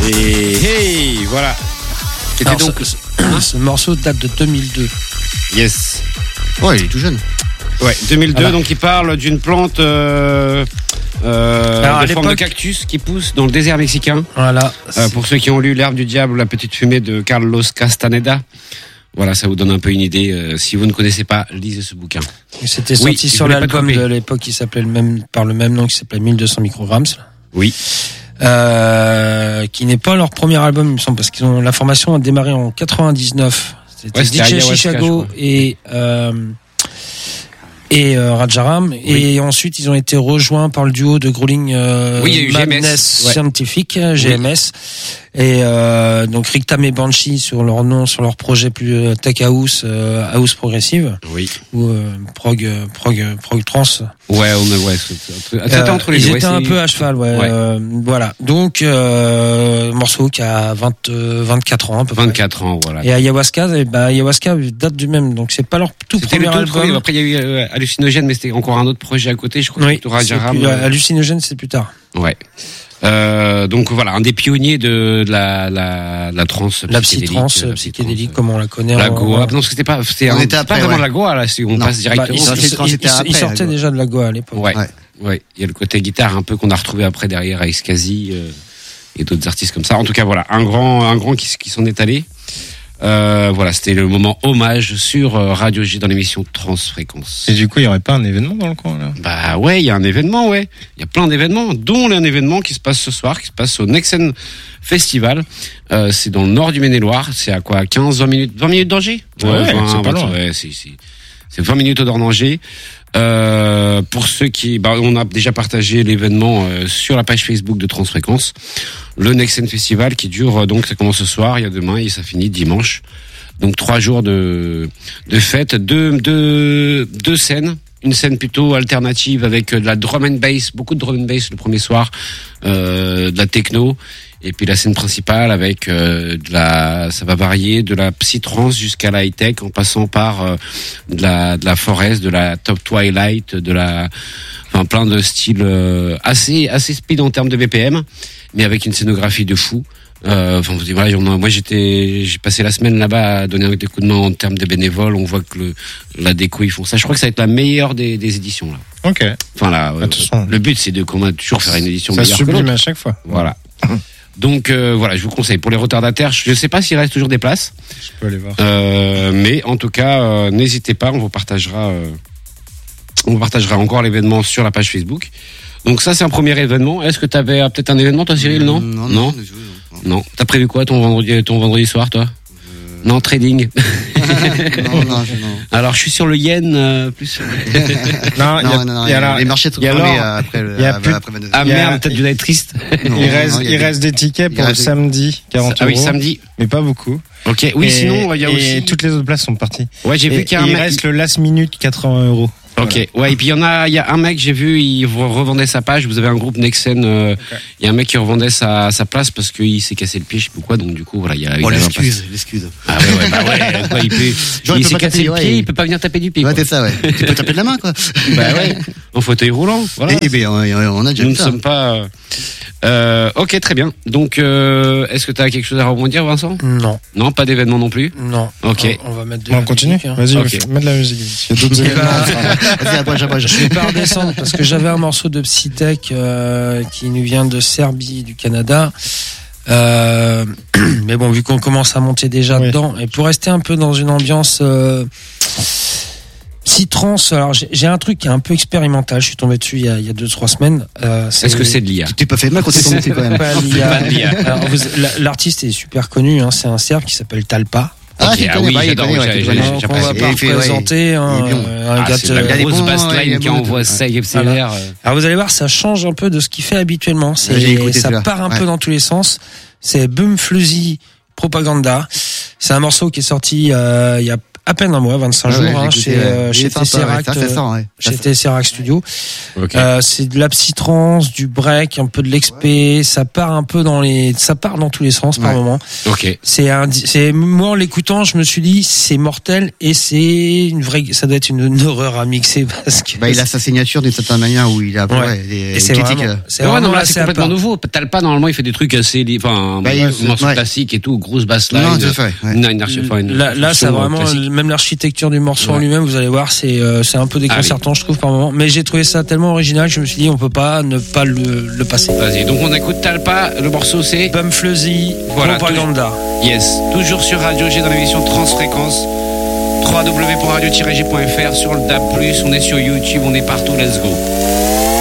Et hey, voilà. Alors, donc... ce morceau date de 2002. Yes. Ouais, il est tout jeune. Ouais, 2002, voilà. Donc il parle d'une plante de forme de cactus qui pousse dans le désert mexicain. Voilà. Pour ceux qui ont lu L'herbe du diable, la petite fumée de Carlos Castaneda. Voilà, ça vous donne un peu une idée. Si vous ne connaissez pas, lisez ce bouquin. C'était sorti sur l'album de l'époque qui s'appelait par le même nom, qui s'appelait 1200 microgrammes. Oui. Qui n'est pas leur premier album, il me semble, parce qu'ils ont la formation a démarré en 99. C'était DJ Chicago et Rajaram, oui. Et ensuite ils ont été rejoints par le duo de Growling Madness Scientific, GMS, et donc Rick Tam et Banshee sur leur nom, sur leur projet plus tech house, house progressive, oui, ou prog trans. Ouais. C'était entre les deux. Ils étaient un peu à cheval, voilà. Donc morceau qui a 24 ans à peu près. 24 ans, voilà. Et Ayahuasca, Ayahuasca date du même, donc c'est pas leur tout premier album. Après il y a eu Hallucinogène, mais c'était encore un autre projet à côté, je crois. Oui, Hallucinogène, c'est plus tard. Ouais. Donc voilà, un des pionniers de la trance, la psy-trance psychédélique comme on la connaît. La Goa. Non, c'était pas vraiment la Goa là, si on passe directement. Il sortait déjà de la Goa à l'époque. Ouais. Il y a le côté guitare un peu qu'on a retrouvé après derrière avec Skazi et d'autres artistes comme ça. En tout cas, voilà, un grand qui s'en est allé. Voilà, c'était le moment hommage sur Radio G dans l'émission Transfréquence. Et du coup, il y aurait pas un événement dans le coin là? Bah ouais, il y a un événement, ouais. Il y a plein d'événements, dont un événement qui se passe ce soir, qui se passe au Nexen Festival. C'est dans le nord du Maine-et-Loire. C'est à quoi, 20 minutes d'Angers? Ouais, c'est pas loin. Ouais, c'est 20 minutes au nord d'Angers. Pour ceux qui, on a déjà partagé l'événement sur la page Facebook de Transfréquence. Le Nexen Festival qui dure, donc ça commence ce soir, il y a demain et ça finit dimanche. Donc 3 jours de fête, deux scènes. Une scène plutôt alternative avec de la drum and bass, beaucoup de drum and bass le premier soir, de la techno. Et puis la scène principale avec ça va varier de la psytrance jusqu'à la high tech en passant par de la forest, de la top twilight, plein de styles assez speed en termes de BPM, mais avec une scénographie de fou. Voilà, moi j'ai passé la semaine là-bas à donner des coups de main en termes de bénévoles. On voit que la déco ils font ça. Je crois que ça va être la meilleure des éditions là. Ok. Enfin là, le but c'est de toujours faire une édition meilleure. Ça sublime à chaque fois. Voilà. Donc voilà, je vous conseille pour les retardataires. Je ne sais pas s'il reste toujours des places. Je peux aller voir. Mais en tout cas, n'hésitez pas, on vous partagera encore l'événement sur la page Facebook. Donc ça, c'est un premier événement. Est-ce que tu avais peut-être un événement, toi, Cyril? Non. T'as prévu quoi ton vendredi soir, toi? Non, trading. non. Alors, je suis sur le yen plus. Non. Les marchés sont fermés après. Ah merde, peut-être dû être triste. Il reste des tickets pour le samedi, 40 euros. Ah oui, samedi. Mais pas beaucoup. Ok. Oui, sinon il y a aussi. Et toutes les autres places sont parties. Ouais, j'ai vu qu'il y a il reste le last minute 80 euros. Ok, ouais, et puis il y a un mec, j'ai vu, il revendait sa page. Vous avez un groupe Nexen, il y a un mec qui revendait sa place parce qu'il s'est cassé le pied, je sais pas quoi, donc du coup, voilà, il y a. L'excuse. Ah ouais, quoi, il s'est cassé le pied, il peut pas venir taper du pied. Ouais, c'est ça, ouais. Tu peux taper de la main, quoi. Bah ouais, en fauteuil roulant, voilà. Et bien, on a déjà Nous ne sommes pas. Ok, très bien. Donc, est-ce que tu as quelque chose à rebondir, Vincent? Non, pas d'événement non plus. Non. Ok. On va mettre de la musique. On continue. Vas-y, mets de la musique. Il y a d'autres événements. Je vais pas redescendre parce que j'avais un morceau de Psytech qui nous vient de Serbie, du Canada. Mais bon, vu qu'on commence à monter déjà dedans, et pour rester un peu dans une ambiance psytrance, alors j'ai un truc qui est un peu expérimental. Je suis tombé dessus il y a 2-3 semaines. Est-ce que c'est de l'IA? Tu t'es pas fait mal quand t'es tombé dessus quand même. Pas de l'IA. L'artiste est super connu. C'est un Serbe qui s'appelle Talpa. Okay, oui, j'adore. On va pas représenter un gars de grosse bassline qui envoie ça et accélère. Alors vous allez voir, ça change un peu de ce qu'il fait habituellement. Ça part un peu dans tous les sens. C'est Bumfluzy Propaganda. C'est un morceau qui est sorti il y a à peine un mois, 25 jours, chez Tesseract Studio. Okay. C'est de la psytrance, du break, un peu de l'expé, ça part dans tous les sens par moment. Ok. Moi en l'écoutant, je me suis dit c'est mortel et ça doit être une horreur à mixer parce que. Il a sa signature d'une certaine manière où il a des critiques. C'est complètement nouveau. Talpa normalement il fait des trucs assez, morceaux classiques et tout, grosse bassline. Non, c'est fait. Là, c'est vraiment même l'architecture du morceau en lui-même. Vous allez voir, c'est un peu déconcertant, je trouve par moment. Mais j'ai trouvé ça tellement original que je me suis dit on peut pas ne pas le passer. Vas-y. Donc on écoute Talpa. Le morceau c'est Bumfluzzy Propaganda. Yes. Toujours sur Radio G dans l'émission Transfréquence. www.radio-g.fr sur le DAB+. On est sur YouTube. On est partout. Let's go.